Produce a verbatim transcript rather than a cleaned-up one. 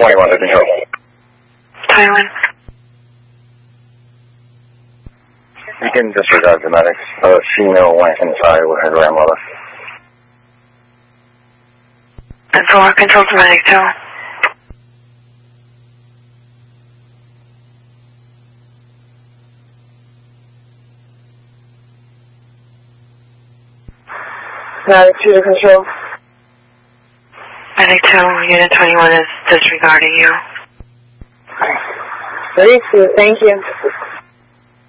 twenty-one to control. twenty-one. You can disregard the medics. A female went inside with her grandmother. And four, control to medic two. Medic two to control. Medic two, unit twenty-one is disregarding you. Three two, thank you.